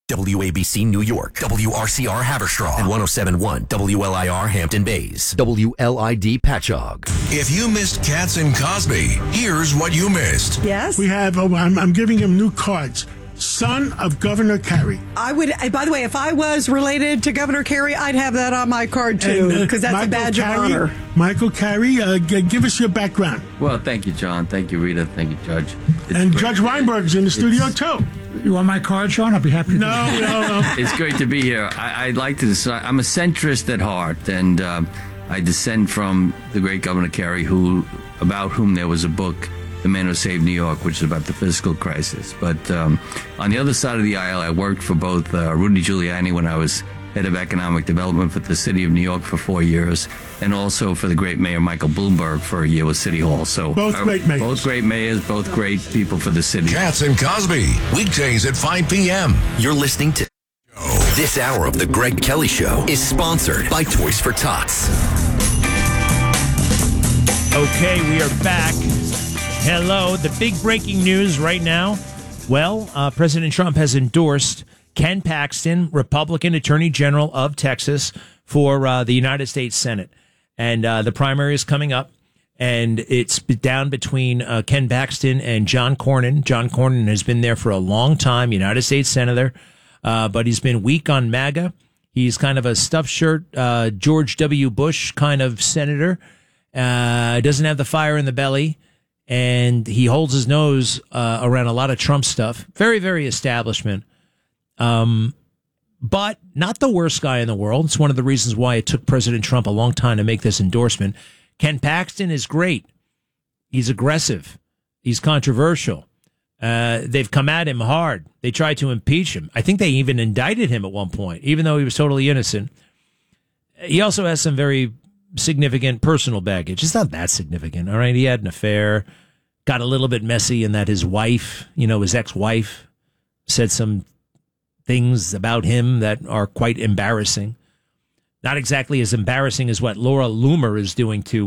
WABC New York, WRCR Haverstraw, and 107.1 WLIR Hampton Bays, WLID Patchogue. If you missed Katz and Cosby, here's what you missed. Yes. We have, I'm giving him new cards. Son of Governor Kerry. I would, by the way, if I was related to Governor Kerry, I'd have that on my card too, because that's a badge of honor. Michael Kerry, give us your background. Well, thank you, John. Thank you, Rita. Thank you, Judge. And Judge Weinberg's in the studio too. You want my card, Sean? I'll be happy to. No. It's great to be here. I'd like to decide. I'm a centrist at heart, and I descend from the great Governor Kerry, about whom there was a book, The Man Who Saved New York, which is about the fiscal crisis. But on the other side of the aisle, I worked for both Rudy Giuliani when I was head of economic development for the city of New York for 4 years, and also for the great mayor Michael Bloomberg for a year with City Hall. So both great mayors. Both great mayors, both great people for the city. Katz and Cosby, weekdays at 5 p.m. You're listening to this hour of the Greg Kelly Show is sponsored by Toys for Tots. Okay, we are back. Hello. The big breaking news right now. Well, President Trump has endorsed Ken Paxton, Republican Attorney General of Texas, for the United States Senate. And the primary is coming up, and it's down between Ken Paxton and John Cornyn. John Cornyn has been there for a long time, United States Senator, but he's been weak on MAGA. He's kind of a stuffed shirt, George W. Bush kind of senator. Doesn't have the fire in the belly. And he holds his nose around a lot of Trump stuff. Very, very establishment. But not the worst guy in the world. It's one of the reasons why it took President Trump a long time to make this endorsement. Ken Paxton is great. He's aggressive. He's controversial. They've come at him hard. They tried to impeach him. I think they even indicted him at one point, even though he was totally innocent. He also has some very significant personal baggage. It's not that significant, all right? He had an affair, got a little bit messy in that his wife, his ex-wife, said some things about him that are quite embarrassing. Not exactly as embarrassing as what Laura Loomer is doing to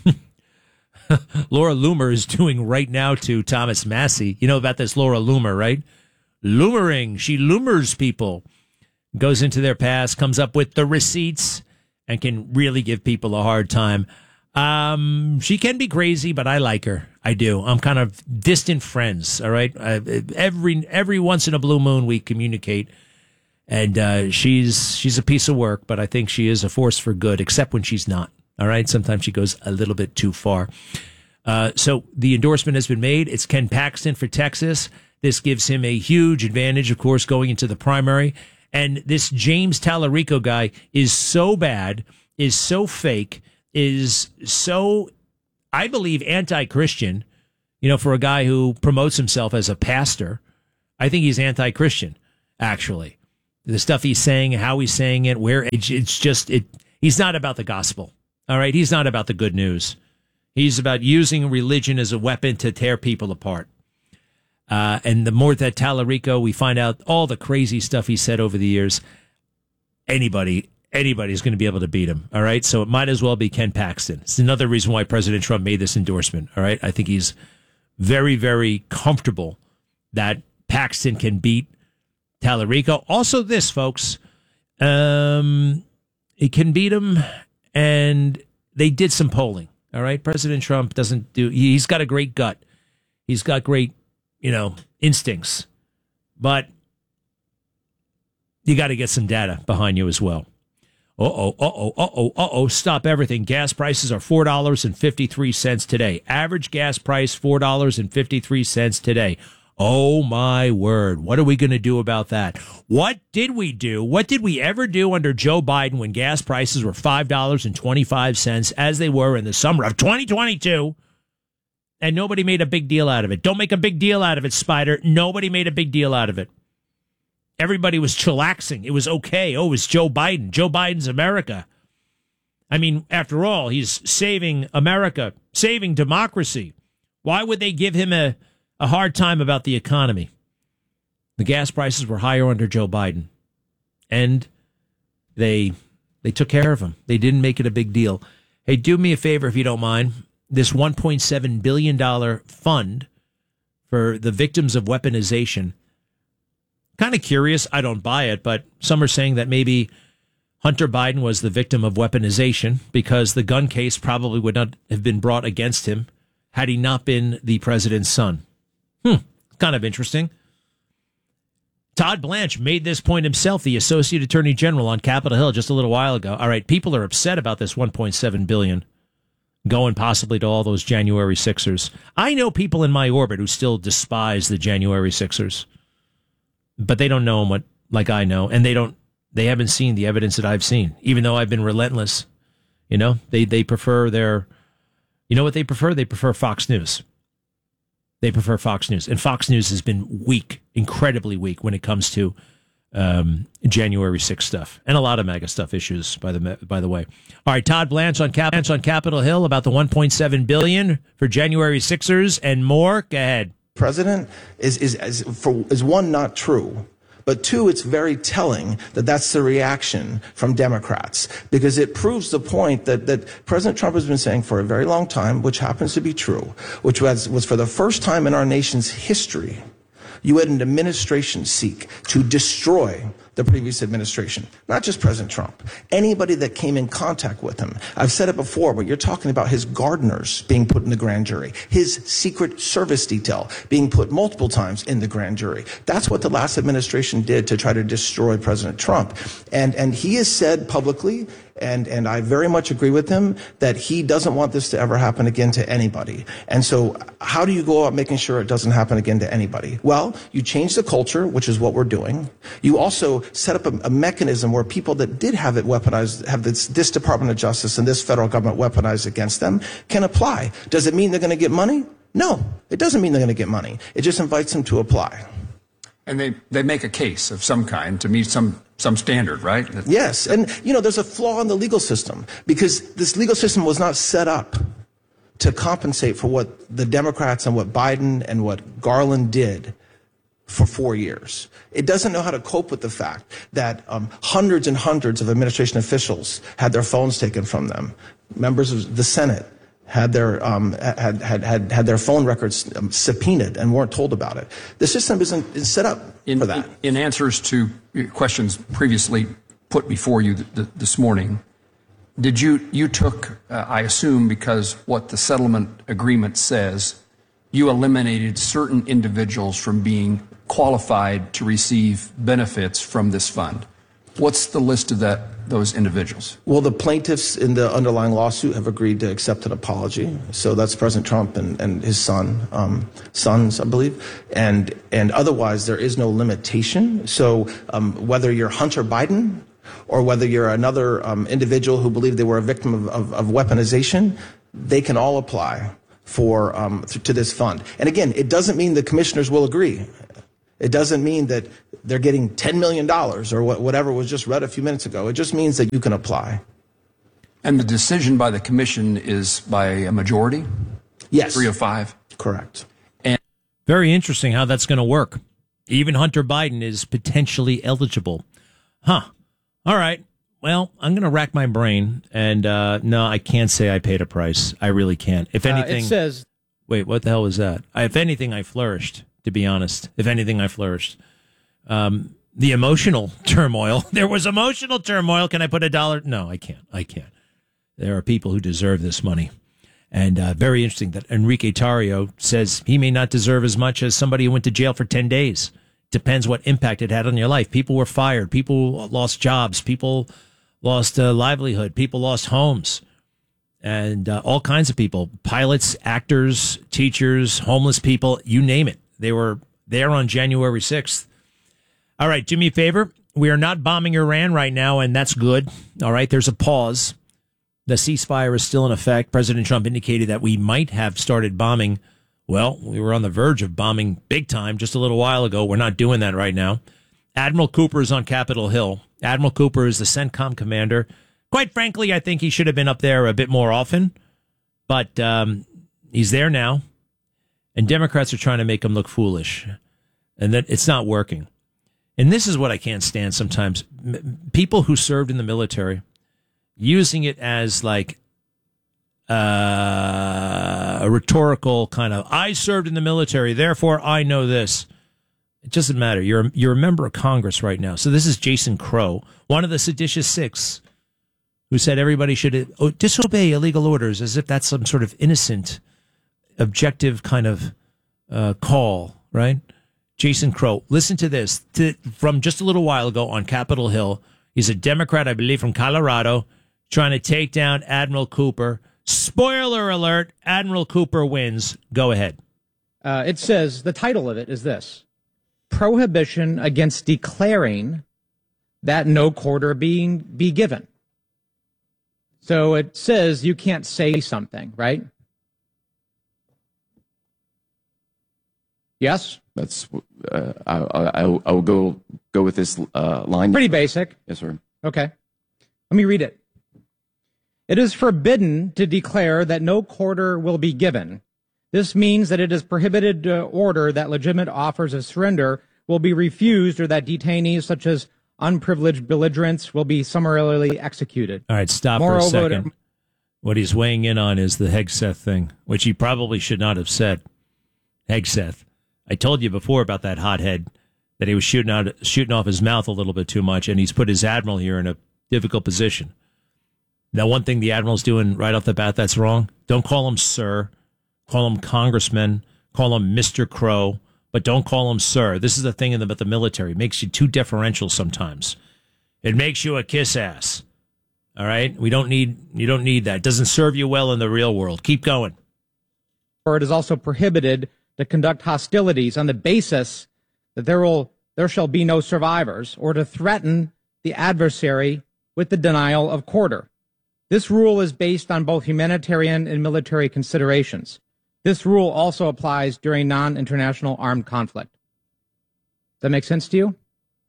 Laura Loomer is doing right now to Thomas Massie. You know about this Laura Loomer, right? Loomering. She loomers people. Goes into their past, comes up with the receipts, and can really give people a hard time. She can be crazy, but I like her. I do. I'm kind of distant friends, all right? Every once in a blue moon, we communicate. And she's a piece of work, but I think she is a force for good, except when she's not, all right? Sometimes she goes a little bit too far. So the endorsement has been made. It's Ken Paxton for Texas. This gives him a huge advantage, of course, going into the primary. And this James Tallarico guy is so bad, is so fake, is so, I believe, anti-Christian, for a guy who promotes himself as a pastor. I think he's anti-Christian, actually. The stuff he's saying, how he's saying it, he's not about the gospel, all right? He's not about the good news. He's about using religion as a weapon to tear people apart. And the more that Tallarico, we find out all the crazy stuff he said over the years, anybody's going to be able to beat him, all right? So it might as well be Ken Paxton. It's another reason why President Trump made this endorsement, all right? I think he's very, very comfortable that Paxton can beat Tallarico. Also this, folks, it can beat him, and they did some polling, all right? President Trump he's got a great gut. He's got great instincts, but you got to get some data behind you as well. Stop everything. Gas prices are $4.53 today. Average gas price, $4.53 today. Oh, my word. What are we going to do about that? What did we do? What did we ever do under Joe Biden when gas prices were $5.25 as they were in the summer of 2022? And nobody made a big deal out of it. Don't make a big deal out of it, Spider. Nobody made a big deal out of it. Everybody was chillaxing. It was okay. Oh, it's Joe Biden. Joe Biden's America. I mean, after all, he's saving America, saving democracy. Why would they give him a hard time about the economy? The gas prices were higher under Joe Biden. And they took care of him. They didn't make it a big deal. Hey, do me a favor if you don't mind. This $1.7 billion fund for the victims of weaponization Kind of curious. I don't buy it, but some are saying that maybe Hunter Biden was the victim of weaponization because the gun case probably would not have been brought against him had he not been the president's son. Kind of interesting. Todd Blanche made this point himself, the Associate Attorney General on Capitol Hill just a little while ago. All right, people are upset about this $1.7 billion going possibly to all those January 6ers. I know people in my orbit who still despise the January 6ers, but they don't know them like I know, and they haven't seen the evidence that I've seen, even though I've been relentless. You know, they prefer you know what they prefer? They prefer Fox News. They prefer Fox News. And Fox News has been weak, incredibly weak when it comes to January 6th stuff and a lot of MAGA stuff issues, by the way. All right, Todd Blanche on Capitol Hill about the $1.7 billion for January 6ers and more. Go ahead. President is one, not true. But two, it's very telling that that's the reaction from Democrats, because it proves the point that President Trump has been saying for a very long time, which happens to be true, which was for the first time in our nation's history, you had an administration seek to destroy the previous administration, not just President Trump, anybody that came in contact with him. I've said it before, but you're talking about his gardeners being put in the grand jury, his Secret Service detail being put multiple times in the grand jury. That's what the last administration did to try to destroy President Trump. And he has said publicly, and I very much agree with him, that he doesn't want this to ever happen again to anybody. And so how do you go about making sure it doesn't happen again to anybody? Well, you change the culture, which is what we're doing. You also set up a mechanism where people that did have it weaponized, have this Department of Justice and this federal government weaponized against them, can apply. Does it mean they're going to get money? No, it doesn't mean they're going to get money. It just invites them to apply. And they make a case of some kind to meet some standard, right? Yes. And, there's a flaw in the legal system, because this legal system was not set up to compensate for what the Democrats and what Biden and what Garland did for 4 years. It doesn't know how to cope with the fact that hundreds and hundreds of administration officials had their phones taken from them. Members of the Senate had their had their phone records subpoenaed and weren't told about it. The system isn't set up for that. In answers to questions previously put before you this morning, did you took, I assume, because what the settlement agreement says, you eliminated certain individuals from being qualified to receive benefits from this fund. What's the list of those individuals? Well, the plaintiffs in the underlying lawsuit have agreed to accept an apology. So that's President Trump and his sons, I believe. And otherwise, there is no limitation. So whether you're Hunter Biden or whether you're another individual who believed they were a victim of weaponization, they can all apply to this fund. And again, it doesn't mean the commissioners will agree. It doesn't mean that they're getting $10 million or whatever was just read a few minutes ago. It just means that you can apply. And the decision by the commission is by a majority? Yes. 3 of 5? Correct. And very interesting how that's going to work. Even Hunter Biden is potentially eligible. Huh. All right. Well, I'm going to rack my brain. And no, I can't say I paid a price. I really can't. If anything. It says. Wait, what the hell was that? If anything, I flourished. To be honest, if anything, I flourished. The emotional turmoil. There was emotional turmoil. Can I put $1? No, I can't. There are people who deserve this money. And very interesting that Enrique Tarrio says he may not deserve as much as somebody who went to jail for 10 days. Depends what impact it had on your life. People were fired. People lost jobs. People lost livelihood. People lost homes. And all kinds of people. Pilots, actors, teachers, homeless people, you name it. They were there on January 6th. All right, do me a favor. We are not bombing Iran right now, and that's good. All right, there's a pause. The ceasefire is still in effect. President Trump indicated that we might have started bombing. Well, we were on the verge of bombing big time just a little while ago. We're not doing that right now. Admiral Cooper is on Capitol Hill. Admiral Cooper is the CENTCOM commander. Quite frankly, I think he should have been up there a bit more often, but he's there now. And Democrats are trying to make him look foolish, and that it's not working. And this is what I can't stand sometimes. People who served in the military using it as like a rhetorical kind of, I served in the military, therefore I know this. It doesn't matter. You're a member of Congress right now. So this is Jason Crow, one of the seditious six, who said everybody should disobey illegal orders as if that's some sort of innocent, objective kind of call, right? Jason Crow. Listen to this from just a little while ago on Capitol Hill. He's a Democrat, I believe, from Colorado, trying to take down Admiral Cooper. Spoiler alert, Admiral Cooper wins. Go ahead. It says, the title of it is this: Prohibition Against Declaring That No Quarter be Given. So it says you can't say something, right? Yes? That's I will go with this line. Pretty basic. Yes, sir. Okay. Let me read it. It is forbidden to declare that no quarter will be given. This means that it is prohibited to order that legitimate offers of surrender will be refused, or that detainees such as unprivileged belligerents will be summarily executed. All right, stop for a second. What he's weighing in on is the Hegseth thing, which he probably should not have said. Hegseth. I told you before about that hothead, that he was shooting off his mouth a little bit too much, and he's put his admiral here in a difficult position. Now, one thing the admiral's doing right off the bat that's wrong, don't call him sir, call him congressman, call him Mr. Crow, but don't call him sir. This is the thing about the military. It makes you too deferential sometimes. It makes you a kiss ass. All right? You don't need that. It doesn't serve you well in the real world. Keep going. Or it is also prohibited to conduct hostilities on the basis that there shall be no survivors, or to threaten the adversary with the denial of quarter. This rule is based on both humanitarian and military considerations. This rule also applies during non-international armed conflict. Does that make sense to you?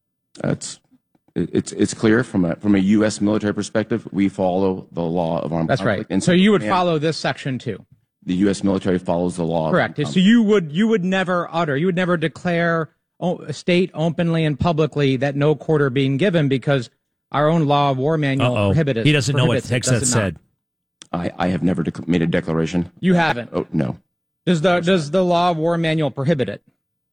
It's clear from a U.S. military perspective. We follow the law of armed conflict. That's right. And so you would follow this section too. The U.S. military follows the law. Correct. So you would never declare, state openly and publicly that no quarter being given, because our own law of war manual prohibits it. He doesn't know what Hegseth said. I have never made a declaration. You haven't? Oh, no. Does the law of war manual prohibit it?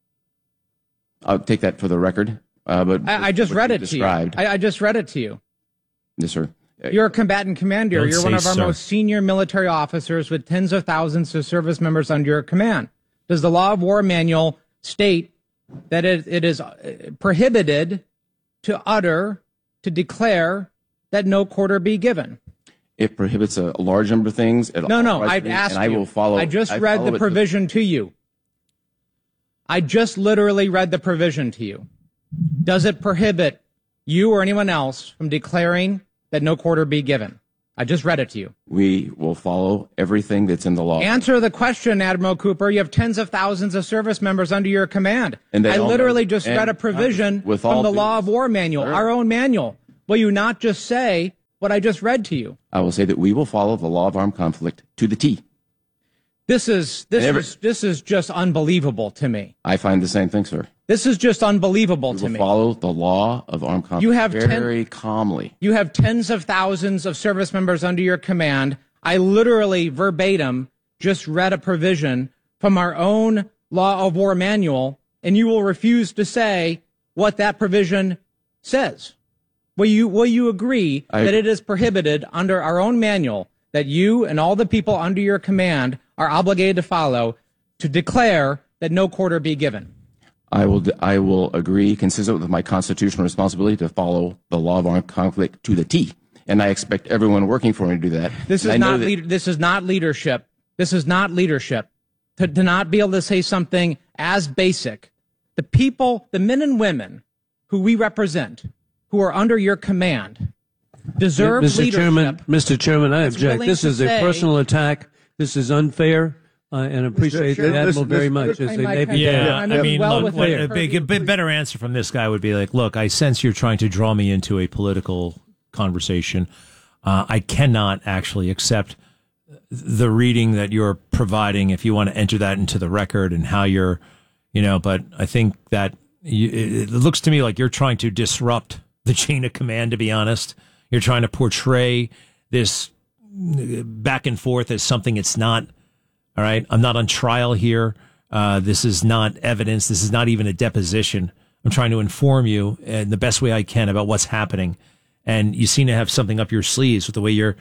I'll take that for the record. But I just read it to you. I just read it to you. Yes, sir. You're a combatant commander. Don't You're one of our sir. most senior military officers with tens of thousands of service members under your command. Does the law of war manual state that it is prohibited to declare that no quarter be given? It prohibits a large number of things. No, I've asked you. I will follow. I just read the provision to you. I just literally read the provision to you. Does it prohibit you or anyone else from declaring that no quarter be given? I just read it to you. We will follow everything that's in the law. Answer the question, Admiral Cooper. You have tens of thousands of service members under your command. And I literally just read a provision from the law of war manual, our own manual. Will you not just say what I just read to you? I will say that we will follow the law of armed conflict to the T. This is just unbelievable to me. I find the same thing, sir. This is just unbelievable to me. We will follow the law of armed conflict very calmly. You have tens of thousands of service members under your command. I literally, verbatim, just read a provision from our own law of war manual, and you will refuse to say what that provision says. Will you agree that it is prohibited under our own manual that you and all the people under your command are obligated to follow to declare that no quarter be given? I will agree, consistent with my constitutional responsibility, to follow the law of armed conflict to the T. And I expect everyone working for me to do that. This is not leadership. This is not leadership. To not be able to say something as basic. The people, the men and women who we represent, who are under your command, deserve leadership. Mr. Chairman, I object. This is a personal attack. This is unfair. And appreciate the Admiral very much. A better answer from this guy would be like, look, I sense you're trying to draw me into a political conversation. I cannot actually accept the reading that you're providing if you want to enter that into the record and how you're, but I think that it looks to me like you're trying to disrupt the chain of command, to be honest. You're trying to portray this back and forth as something it's not. All right. I'm not on trial here. This is not evidence. This is not even a deposition. I'm trying to inform you in the best way I can about what's happening. And you seem to have something up your sleeves with the way you're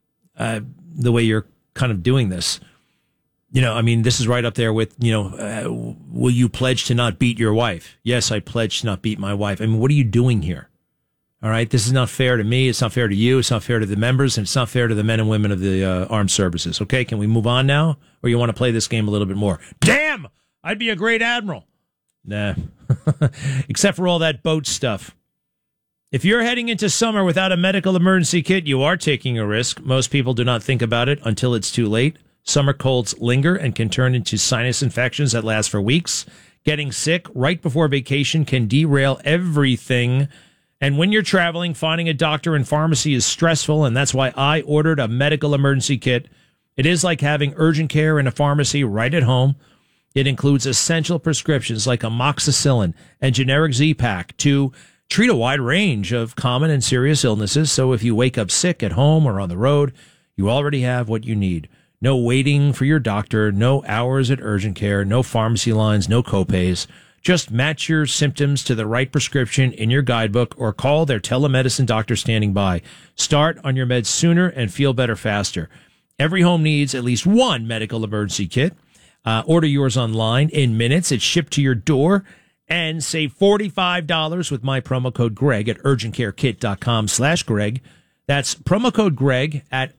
kind of doing this. This is right up there with, will you pledge to not beat your wife? Yes, I pledge to not beat my wife. What are you doing here? All right. This is not fair to me. It's not fair to you. It's not fair to the members, and it's not fair to the men and women of the armed services. Okay. Can we move on now? Or you want to play this game a little bit more? Damn! I'd be a great admiral. Nah. Except for all that boat stuff. If you're heading into summer without a medical emergency kit, you are taking a risk. Most people do not think about it until it's too late. Summer colds linger and can turn into sinus infections that last for weeks. Getting sick right before vacation can derail everything. And when you're traveling, finding a doctor and pharmacy is stressful, and that's why I ordered a medical emergency kit. It is like having urgent care in a pharmacy right at home. It includes essential prescriptions like amoxicillin and generic Z-Pak to treat a wide range of common and serious illnesses. So if you wake up sick at home or on the road, you already have what you need. No waiting for your doctor, no hours at urgent care, no pharmacy lines, no copays. Just match your symptoms to the right prescription in your guidebook or call their telemedicine doctor standing by. Start on your meds sooner and feel better faster. Every home needs at least one medical emergency kit. Order yours online in minutes. It's shipped to your door, and save $45 with my promo code Greg at urgentcarekit.com/Greg. That's promo code Greg at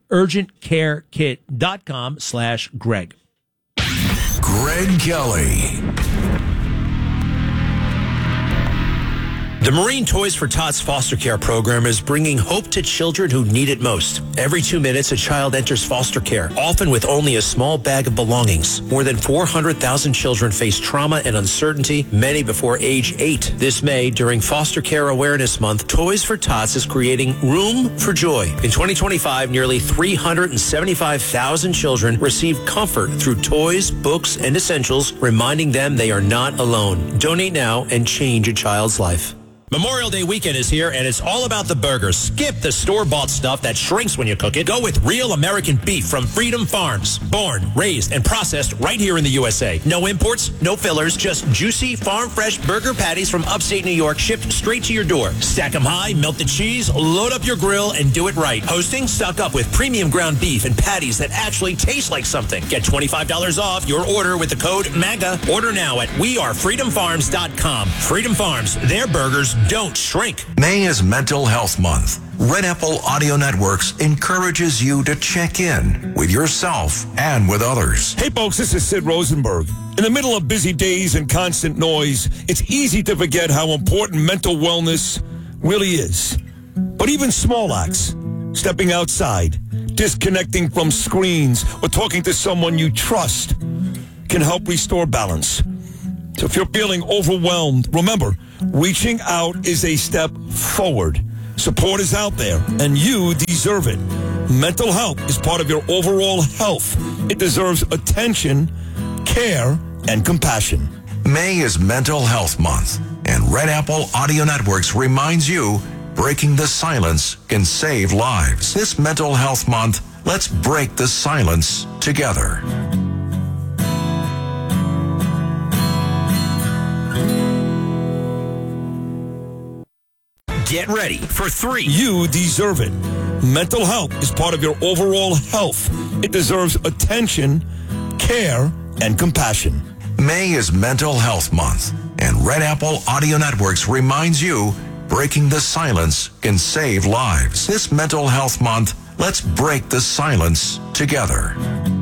urgentcarekit.com/Greg. Greg Kelly. The Marine Toys for Tots foster care program is bringing hope to children who need it most. Every 2 minutes, a child enters foster care, often with only a small bag of belongings. More than 400,000 children face trauma and uncertainty, many before age 8. This May, during Foster Care Awareness Month, Toys for Tots is creating Room for Joy. In 2025, nearly 375,000 children received comfort through toys, books, and essentials, reminding them they are not alone. Donate now and change a child's life. Memorial Day weekend is here, and it's all about the burgers. Skip the store-bought stuff that shrinks when you cook it. Go with real American beef from Freedom Farms. Born, raised, and processed right here in the USA. No imports, no fillers, just juicy, farm-fresh burger patties from upstate New York shipped straight to your door. Stack them high, melt the cheese, load up your grill, and do it right. Hosting? Stock up with premium ground beef and patties that actually taste like something. Get $25 off your order with the code MAGA. Order now at wearefreedomfarms.com. Freedom Farms, their burgers don't shrink. May is Mental Health Month. Red Apple Audio Networks encourages you to check in with yourself and with others. Hey folks, this is Sid Rosenberg. In the middle of busy days and constant noise, it's easy to forget how important mental wellness really is. But even small acts, stepping outside, disconnecting from screens, or talking to someone you trust can help restore balance. So if you're feeling overwhelmed, remember, reaching out is a step forward. Support is out there, and you deserve it. Mental health is part of your overall health. It deserves attention, care, and compassion. May is Mental Health Month, and Red Apple Audio Networks reminds you, breaking the silence can save lives. This Mental Health Month, let's break the silence together. Get ready for 3. You deserve it. Mental health is part of your overall health. It deserves attention, care, and compassion. May is Mental Health Month, and Red Apple Audio Networks reminds you, breaking the silence can save lives. This Mental Health Month, let's break the silence together.